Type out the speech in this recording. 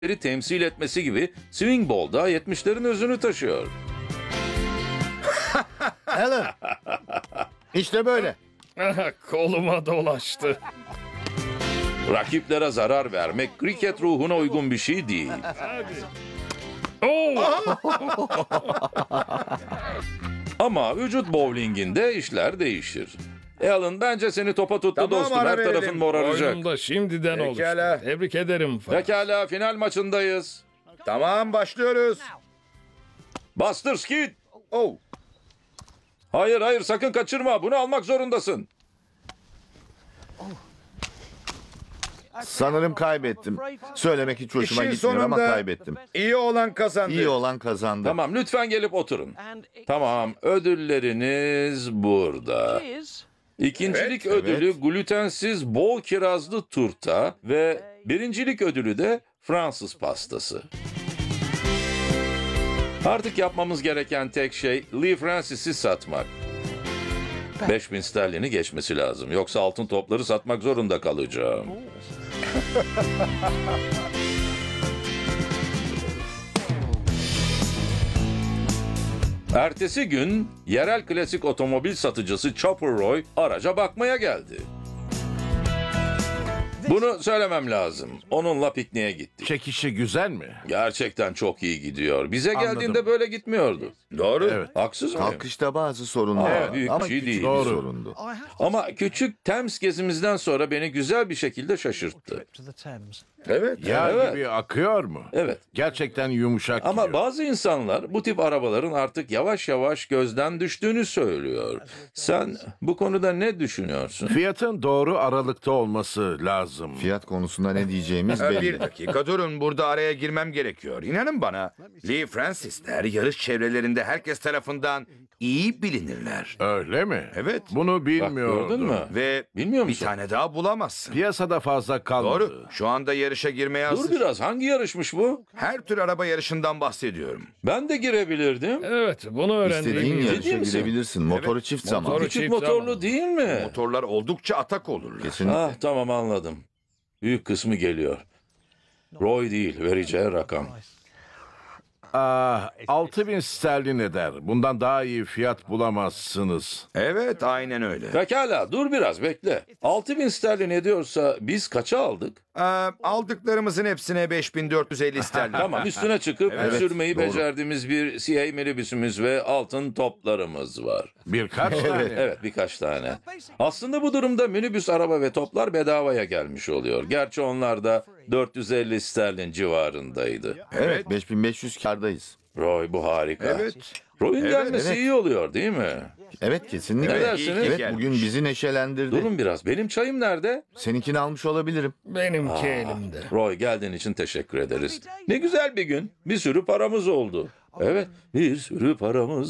temsil etmesi gibi Swing Ball da 70'lerin özünü taşıyor. Alan. İşte böyle. Koluma dolaştı. Rakiplere zarar vermek kriket ruhuna uygun bir şey değil. Oo! Ama vücut bowlinginde işler değişir. Alan bence seni topa tuttu Tamam, dostum. ara Her tarafın verelim. moraracak. Oyunum da şimdiden Pekala. oluştu. Tebrik ederim. Pekala, final maçındayız. Tamam, başlıyoruz. Bastır Skid. Oh. Hayır sakın kaçırma. Bunu almak zorundasın. Sanırım kaybettim. Söylemek hiç hoşuma İşin gitmiyor ama sonunda kaybettim. iyi olan kazandı. İyi olan kazandı. Tamam, lütfen gelip oturun. Tamam, ödülleriniz burada. İkincilik Evet, ödülü glutensiz bol kirazlı turta ve birincilik ödülü de Fransız pastası. Artık yapmamız gereken tek şey Lee Francis'i satmak. 5000 sterlini geçmesi lazım. Yoksa altın topları satmak zorunda kalacağım. Ertesi gün yerel klasik otomobil satıcısı Chopper Roy araca bakmaya geldi. Bunu söylemem lazım. Onunla pikniğe gittik. Çekişi güzel mi? Gerçekten çok iyi gidiyor. Bize Anladım. geldiğinde böyle gitmiyordu. Doğru. Evet. Haksız mıyım? Kalkışta bazı sorunlar var. büyük Ama bir şey küçük değil. bir Doğru. sorundu. Ama küçük Thames gezimizden sonra beni güzel bir şekilde şaşırttı. Evet. Yağ Evet. gibi akıyor mu? Evet. Gerçekten yumuşak Ama gidiyor. bazı insanlar bu tip arabaların artık yavaş yavaş gözden düştüğünü söylüyor. Sen bu konuda ne düşünüyorsun? Fiyatın doğru aralıkta olması lazım. Fiyat konusunda ne diyeceğimiz Bir belli. dakika durun, burada araya girmem gerekiyor. İnanın bana, Lee Francis'ler yarış çevrelerinde herkes tarafından iyi bilinirler. Öyle mi? Evet. Bunu Bak, bilmiyordum. gördün mü? Ve Bilmiyor bir musun? tane daha bulamazsın. Piyasada fazla kalmadı. Doğru. Şu anda yarışa girmeye Dur hazır. biraz, hangi yarışmış bu? Her tür araba yarışından bahsediyorum. Ben de girebilirdim. Evet, bunu öğrendim. İstediğin Ciddi yarışa misin? girebilirsin. Motoru çift zaman. Motoru- Küçük çift motorlu zaman. değil mi? Motorlar oldukça atak olurlar. Kesinlikle. Ah, tamam, anladım. Büyük kısmı geliyor. Roy değil, vereceği rakam. 6000 sterlin eder. Bundan daha iyi fiyat bulamazsınız. Evet, aynen öyle. Pekala, dur biraz bekle. 6000 sterlin ediyorsa biz kaça aldık? Aldıklarımızın hepsine 5450 sterlin. Tamam, üstüne çıkıp Evet, sürmeyi doğru. becerdiğimiz bir CA minibüsümüz ve altın toplarımız var. Birkaç tane. Evet, birkaç tane. Aslında bu durumda minibüs, araba ve toplar bedavaya gelmiş oluyor. Gerçi onlar da 450 sterlin civarındaydı. Evet, 5500 kardayız. Roy, bu harika. Evet. Roy'un gelmesi evet. iyi oluyor değil mi? Evet, kesinlikle. Ne Evet, dersiniz? iyi ki Evet, gelmiş. bugün bizi neşelendirdi. Durun biraz. Benim çayım nerede? Seninkini almış olabilirim. Benimki elimde. Roy, geldiğin için teşekkür ederiz. Ne güzel bir gün. Bir sürü paramız oldu. Evet, bir sürü paramız